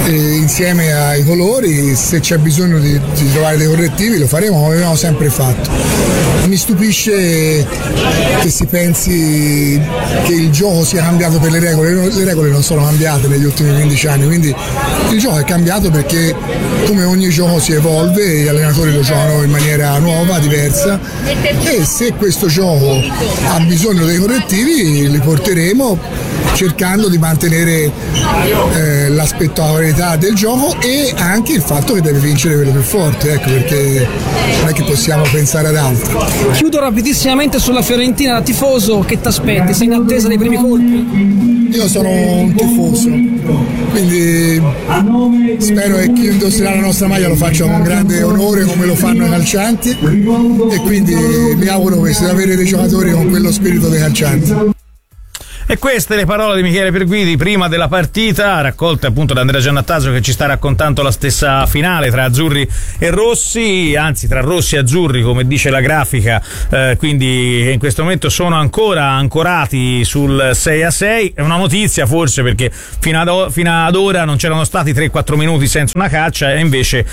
insieme ai colori. Se c'è bisogno di trovare dei correttivi lo faremo, come abbiamo sempre fatto. Mi stupisce che si pensi che il gioco sia cambiato per le regole non sono cambiate negli ultimi 15 anni, quindi il gioco è cambiato perché come ogni gioco si evolve, gli allenatori lo giocano in maniera nuova, diversa, e se questo gioco ha bisogno dei correttivi li porteremo, cercando di mantenere la spettacolarità del gioco e anche il fatto che deve vincere quello più forte, ecco, perché non è che possiamo pensare ad altro. Chiudo rapidissimamente sulla Fiorentina, da tifoso, che ti aspetti? Sei in attesa dei primi colpi? Io sono un tifoso, quindi spero che chi indosserà la nostra maglia lo faccia con grande onore come lo fanno i calcianti, e quindi mi auguro di avere dei giocatori con quello spirito dei calcianti. E queste le parole di Michele Perguidi prima della partita, raccolte appunto da Andrea Giannattasio, che ci sta raccontando la stessa finale tra azzurri e rossi, anzi tra rossi e azzurri come dice la grafica, quindi in questo momento sono ancora ancorati sul 6-6. È una notizia forse, perché fino ad ora non c'erano stati 3-4 minuti senza una caccia, e invece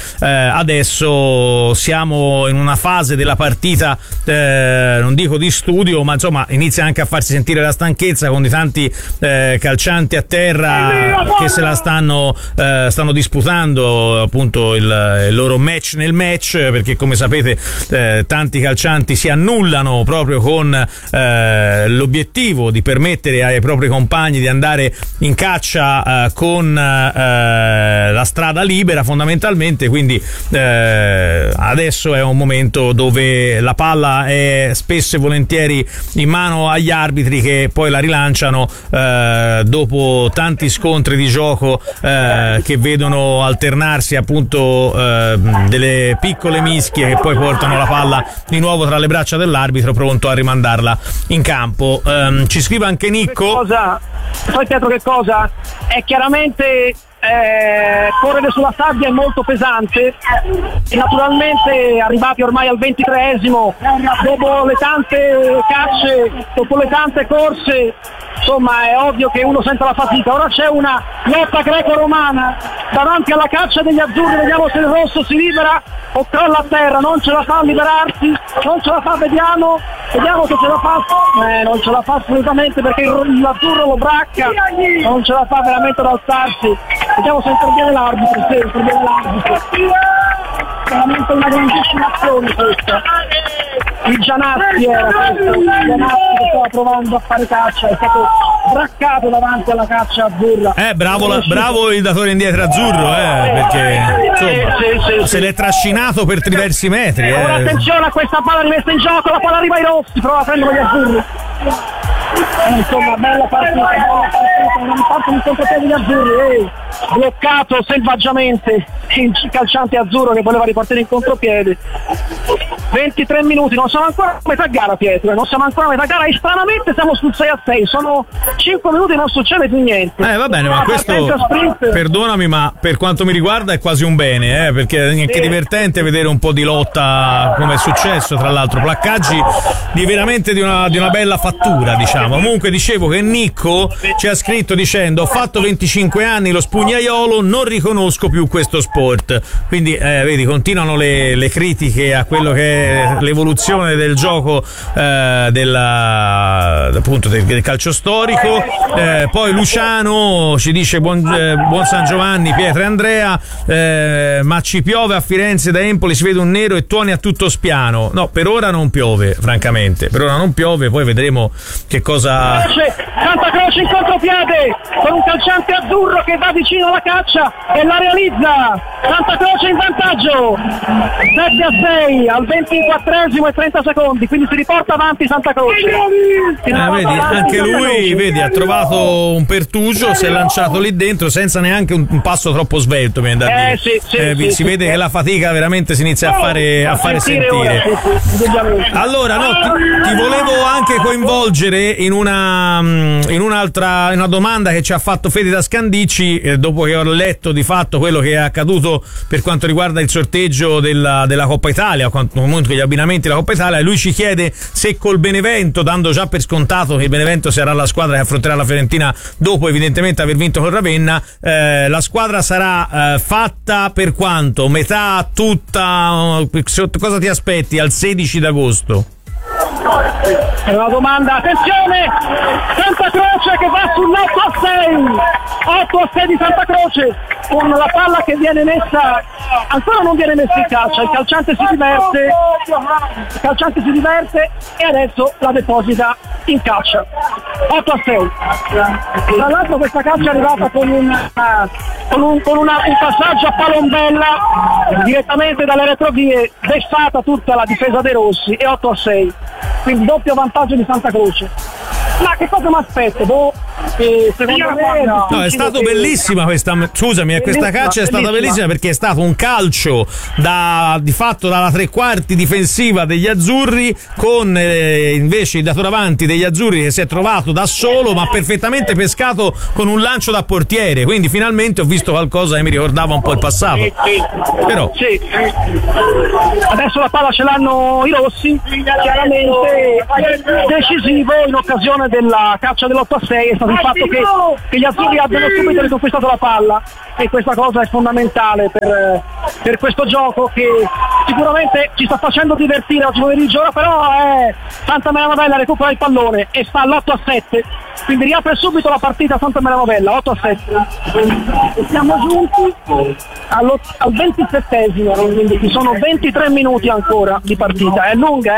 adesso siamo in una fase della partita, non dico di studio, ma insomma inizia anche a farsi sentire la stanchezza, con di tanti calcianti a terra che se la stanno disputando appunto il loro match nel match, perché come sapete tanti calcianti si annullano proprio con l'obiettivo di permettere ai propri compagni di andare in caccia con la strada libera fondamentalmente, quindi adesso è un momento dove la palla è spesso e volentieri in mano agli arbitri, che poi la rilanciano dopo tanti scontri di gioco che vedono alternarsi appunto delle piccole mischie che poi portano la palla di nuovo tra le braccia dell'arbitro, pronto a rimandarla in campo. Ci scrive anche Nicco. Sai Pietro che cosa? È chiaramente correre sulla sabbia è molto pesante, e naturalmente arrivati ormai al 23esimo, dopo le tante cacce, dopo le tante corse, insomma è ovvio che uno sente la fatica. Ora c'è una lotta greco-romana davanti alla caccia degli azzurri, vediamo se il rosso si libera o crolla a terra, non ce la fa a liberarsi, non ce la fa, vediamo che ce la fa, non ce la fa assolutamente, perché l'azzurro lo bracca, non ce la fa veramente ad alzarsi. Vediamo se interviene l'arbitro, veramente una grandissima azione questa. Il Gianatti era questo, il Gianatti che stava provando a fare caccia, è stato braccato davanti alla caccia azzurra. Bravo il datore indietro azzurro, perché insomma, se l'è trascinato per diversi metri. Ora attenzione a questa palla rimessa in gioco, la palla arriva ai rossi, prova a prendere gli azzurri. Insomma, bella partita, non fatto un contropiede di azzurri, bloccato selvaggiamente il calciante azzurro che voleva ripartire in contropiede. 23 minuti, non siamo ancora a metà gara Pietro, e stranamente siamo sul 6-6, sono 5 minuti e non succede più niente. Va bene, ma questo, perdonami, ma per quanto mi riguarda è quasi un bene, perché è anche divertente vedere un po' di lotta, come è successo tra l'altro, placcaggi veramente di una bella fattura, diciamo. Comunque dicevo che Nicco ci ha scritto dicendo: ho fatto 25 anni lo spugnaiolo, non riconosco più questo sport. Quindi vedi, continuano le critiche a quello che è l'evoluzione del gioco appunto del calcio storico. Poi Luciano ci dice buon San Giovanni Pietro e Andrea, ma ci piove a Firenze, da Empoli si vede un nero e tuoni a tutto spiano. No, per ora non piove, francamente, poi vedremo che cosa. Santa Croce in contropiede con un calciante azzurro che va vicino alla caccia e la realizza. Santa Croce in vantaggio 7-6 al 24esimo e 30 secondi, quindi si riporta avanti Santa Croce. Vedi, anche lui ha trovato un pertugio, si è lanciato lì dentro senza neanche un passo troppo svelto, mi viene da dire. Si vede che la fatica veramente si inizia a fare sentire. Allora ti volevo anche coinvolgere in una domanda che ci ha fatto Fede da Scandicci, dopo che ho letto di fatto quello che è accaduto per quanto riguarda il sorteggio della Coppa Italia, con gli abbinamenti della Coppa Italia. Lui ci chiede se col Benevento, dando già per scontato che il Benevento sarà la squadra che affronterà la Fiorentina dopo evidentemente aver vinto con Ravenna, la squadra sarà fatta per quanto? Metà, tutta? Cosa ti aspetti al 16 d'agosto? È una domanda, attenzione, Santa Croce che va sull'8-6, 8-6 di Santa Croce, con la palla che viene messa, ancora non viene messa in calcia, il calciante si diverte e adesso la deposita in calcia, 8-6. Tra l'altro questa calcia è arrivata con un passaggio a palombella direttamente dalle retrovie, vessata tutta la difesa dei rossi e 8-6. Quindi doppio vantaggio di Santa Croce. Ma che cosa mi aspetto? Secondo me no, è stato bellissima questa. Scusami, questa calcia è stata bellissima perché è stato un calcio di fatto dalla tre quarti difensiva degli azzurri, con invece il dato davanti degli azzurri che si è trovato da solo ma perfettamente pescato con un lancio da portiere. Quindi finalmente ho visto qualcosa che mi ricordava un po' il passato. Però sì. Adesso la palla ce l'hanno i rossi, chiaramente decisivo in occasione della calcia dell'8-6 è stato il fatto che gli azzurri abbiano subito riconquistato la palla, e questa cosa è fondamentale per questo gioco che sicuramente ci sta facendo divertire oggi pomeriggio. Ora però Santa Maria Novella recupera il pallone e sta all'8-7, quindi riapre subito la partita Santa Maria Novella, 8-7. Siamo giunti al 27esimo, quindi ci sono 23 minuti ancora di partita, è lunga.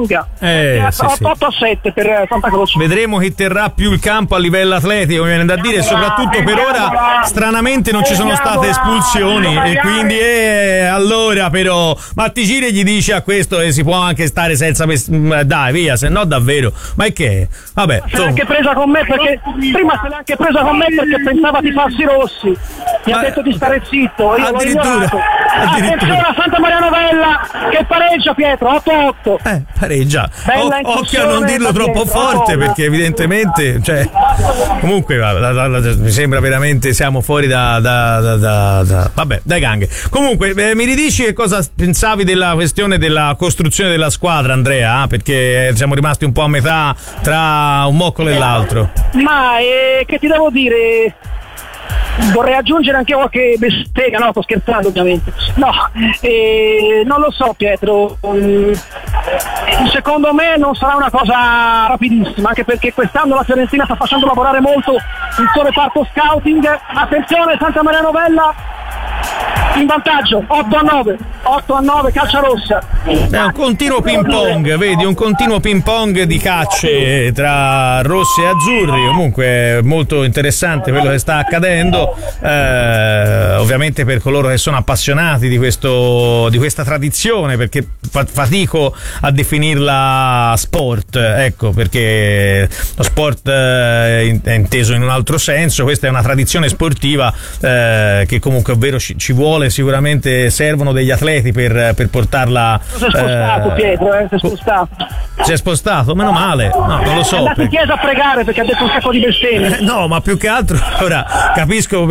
8-7 per Santa Croce. Vedremo chi terrà più il campo a livello atletico, mi viene da dire, e soprattutto per ora stranamente non ci sono state espulsioni, e quindi allora però Matticini gli dice a questo che si può anche stare senza dai via, se no davvero, ma è che vabbè, se l'ha anche presa con me perché prima se l'ha anche presa con me perché pensava di farsi rossi, mi ha detto di stare zitto, io l'ho ignorato. Attenzione a Santa Maria Novella che pareggia, Pietro, 8-8. Pareggia, occhio a non dirlo troppo forte perché evidentemente, cioè, comunque mi sembra veramente siamo fuori vabbè, dai ganghe. Comunque mi ridici che cosa pensavi della questione della costruzione della squadra, Andrea? Perché siamo rimasti un po' a metà tra un moccolo e l'altro. Ma che ti devo dire? Vorrei aggiungere anche qualche bestemmia, no, sto scherzando ovviamente. No, non lo so Pietro, secondo me non sarà una cosa rapidissima, anche perché quest'anno la Fiorentina sta facendo lavorare molto il suo reparto scouting. Attenzione, Santa Maria Novella in vantaggio, 8-9, calcia rossa. È un continuo ping pong, vedi, un continuo ping pong di cacce tra rossi e azzurri. Comunque molto interessante quello che sta accadendo, ovviamente per coloro che sono appassionati di questa tradizione, perché fatico a definirla sport, ecco, perché lo sport è inteso in un altro senso. Questa è una tradizione sportiva che comunque ovvero ci vuole, sicuramente servono degli atleti per portarla. Si è spostato Pietro, si è spostato. Si è spostato? Meno male. No, non lo so. È andato in chiesa a pregare perché ha detto un sacco di bestemmie. No, ma più che altro ora capisco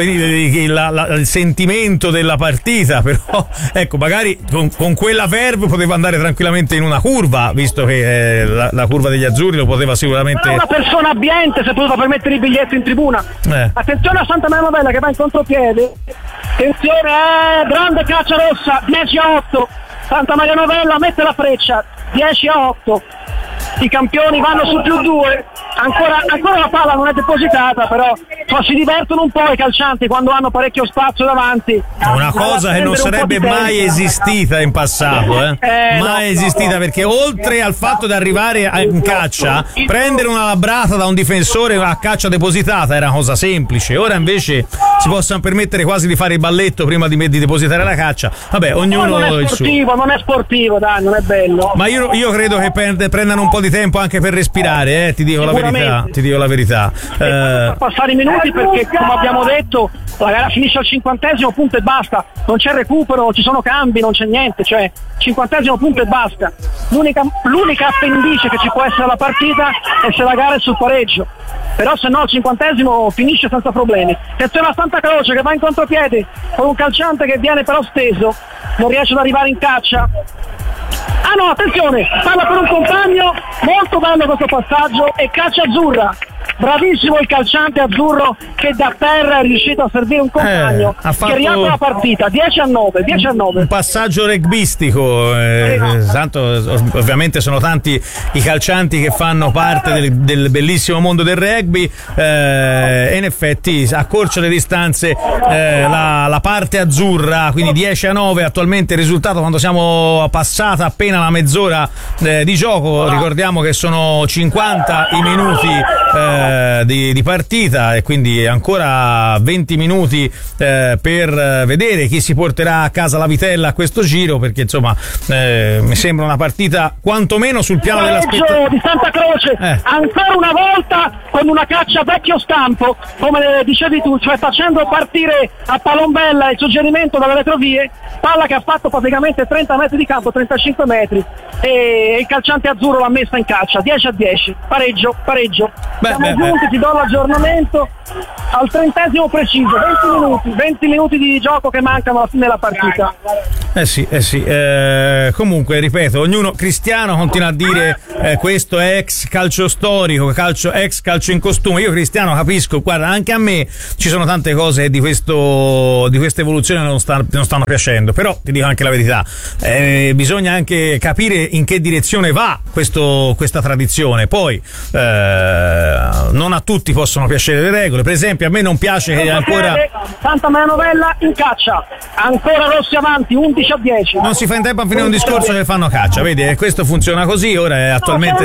il sentimento della partita, però ecco, magari con quella verve poteva andare tranquillamente in una curva, visto che la curva degli azzurri lo poteva sicuramente. Però una persona abbiente si è potuta permettere il biglietto in tribuna. Attenzione a Santa Maria Novella che va in contropiede. Attenzione, grande caccia rossa, 10-8. Santa Maria Novella mette la freccia, 10-8. I campioni vanno su +2. Ancora la palla non è depositata, però si divertono un po' i calcianti quando hanno parecchio spazio davanti. Una cosa che non sarebbe mai esistita in passato, mai esistita, perché oltre al fatto di arrivare in caccia, prendere una labrata da un difensore a caccia depositata era cosa semplice. Ora invece si possono permettere quasi di fare il balletto prima di depositare la caccia. Vabbè, ognuno non è sportivo, non è sportivo, dai, non è bello. Ma io credo che prendano un po' di tempo anche per respirare, ti dico la verità. Passare i minuti perché, come abbiamo detto, la gara finisce al 50° punto e basta, non c'è recupero, non ci sono cambi, non c'è niente, cioè 50° punto e basta. L'unica appendice che ci può essere alla partita è se la gara è sul pareggio, però se no al 50° finisce senza problemi. Attenzione a Santa Croce che va in contropiede con un calciante che viene però steso, non riesce ad arrivare in caccia. Ah no, attenzione, palla per un compagno, molto bello questo passaggio e calcia azzurra. Bravissimo il calciante azzurro che da terra è riuscito a servire un compagno che riapre la partita. 10-9. Un passaggio rugbyistico, tanto ovviamente sono tanti i calcianti che fanno parte del bellissimo mondo del rugby, e in effetti accorcia le distanze la parte azzurra, quindi 10-9 attualmente il risultato quando siamo passata appena la mezz'ora di gioco. Ricordiamo che sono 50 i minuti di partita e quindi ancora 20 minuti per vedere chi si porterà a casa la vitella a questo giro, perché insomma mi sembra una partita quantomeno sul piano dell'aspettativa di Santa Croce, ancora una volta con una caccia vecchio stampo, come dicevi tu, cioè facendo partire a palombella il suggerimento dalle retrovie, palla che ha fatto praticamente 30 metri di campo, 35 metri, e il calciante azzurro l'ha messa in caccia. 10-10, pareggio. Siamo giunti, ti do l'aggiornamento al 30° preciso, 20 minuti di gioco che mancano alla fine della partita. Sì. Comunque ripeto, ognuno, Cristiano continua a dire questo è ex calcio storico, ex calcio in costume. Io Cristiano capisco, guarda, anche a me ci sono tante cose di questa evoluzione non stanno piacendo, però ti dico anche la verità, bisogna anche capire in che direzione va questa tradizione. Poi non a tutti possono piacere le regole, per esempio a me non piace che ancora Santa Maria Novella in caccia, ancora Rossi avanti, 11-10. Non si fa in tempo a finire un discorso che fanno caccia, vedi, questo funziona così. Ora è attualmente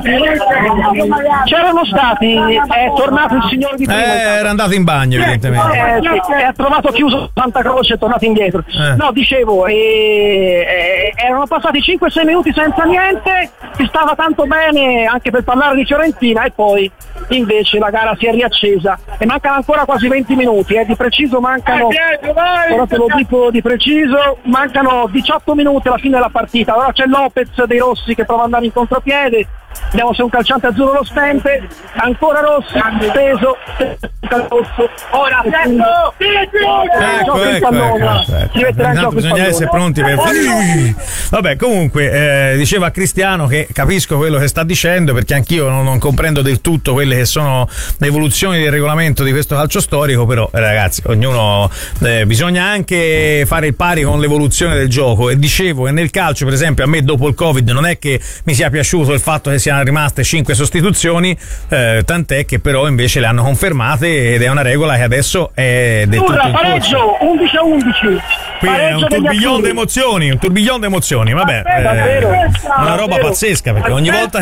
c'erano stati, è tornato il signore di prima, era andato in bagno evidentemente, ha trovato chiuso Santa Croce, è tornato indietro. No, dicevo, erano passati 5-6 minuti senza niente, si stava tanto bene anche per parlare di Fiorentina, e poi invece la gara si è riaccesa e mancano ancora quasi 20 minuti, di preciso mancano, ora te lo dico di preciso, mancano 18 minuti alla fine della partita. Ora c'è Lopez dei Rossi che prova ad andare in contropiede, vediamo se un calciante azzurro lo stente, ancora Rossi, peso, ora bisogna essere pronti per vabbè, comunque diceva Cristiano che capisco quello che sta dicendo, perché anch'io non comprendo del tutto quelle che sono le evoluzioni del regolamento di questo calcio storico, però ragazzi, ognuno bisogna anche fare il pari con l'evoluzione del gioco. E dicevo che nel calcio, per esempio, a me dopo il Covid non è che mi sia piaciuto il fatto che siano rimaste 5 sostituzioni, tant'è che però invece le hanno confermate ed è una regola che adesso è del tutto in pareggio, 11-11. Qui è un tourbillon di emozioni, vabbè, una roba pazzesca, perché ogni volta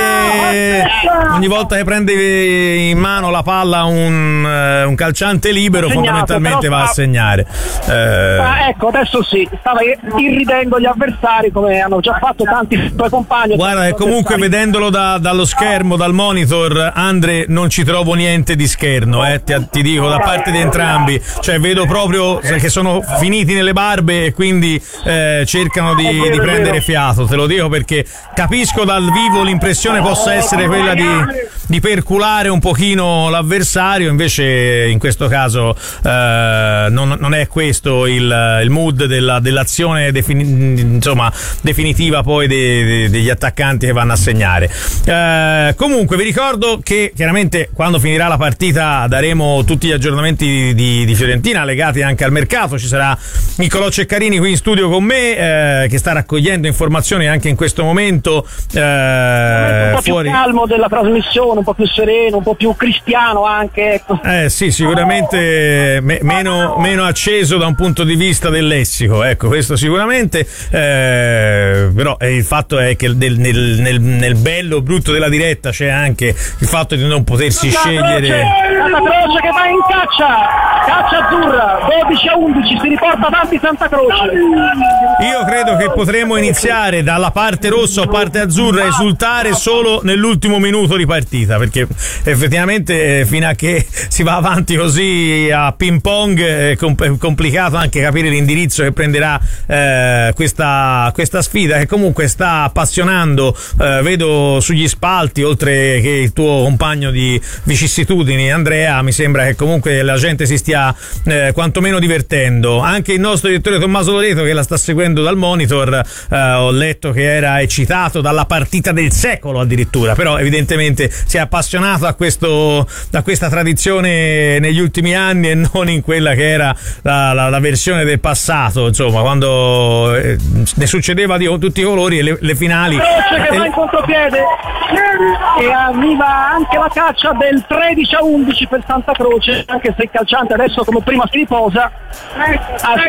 che prende in mano la palla un calciante libero fondamentalmente va a segnare. Ecco, adesso sì, stava irridendo gli avversari come hanno già fatto tanti tuoi compagni. Guarda, e comunque vedendolo dallo schermo, dal monitor, Andre, non ci trovo niente di scherno, ti dico, da parte di entrambi, cioè vedo proprio che sono finiti nelle barbe e quindi cercano di prendere fiato, te lo dico, perché capisco dal vivo l'impressione possa essere quella di perculare un pochino l'avversario, invece in questo caso non è questo il mood dell'azione definitiva poi degli attaccanti che vanno a segnare. Comunque vi ricordo che chiaramente quando finirà la partita daremo tutti gli aggiornamenti di Fiorentina legati anche al mercato. Ci sarà Niccolò Ceccarini qui in studio con me, che sta raccogliendo informazioni anche in questo momento, un po' fuori. Più calmo della trasmissione, un po' più sereno, un po' più cristiano anche, ecco. Sì, sicuramente meno acceso da un punto di vista del lessico, ecco, questo sicuramente, però il fatto è che nel bello brutto della diretta c'è anche il fatto di non potersi scegliere. Santa Croce che va in caccia azzurra, 12-11, si riporta avanti Santa Croce. Io credo che potremo iniziare dalla parte rossa o parte azzurra a esultare solo nell'ultimo minuto di partita, perché effettivamente fino a che si va avanti così a ping pong è complicato anche capire l'indirizzo che prenderà questa sfida, che comunque sta appassionando, vedo sugli spalti, oltre che il tuo compagno di vicissitudini Andrea, mi sembra che comunque la gente si stia quantomeno divertendo. Anche il nostro direttore Tommaso Loreto, che la sta seguendo dal monitor. Ho letto che era eccitato dalla partita del secolo addirittura, però evidentemente si è appassionato a questa tradizione negli ultimi anni e non in quella che era la versione del passato, insomma, quando ne succedeva di tutti i colori e le finali. Croce che va in contropiede e arriva anche la caccia del 13-11 per Santa Croce, anche se il calciante adesso come prima si riposa, ha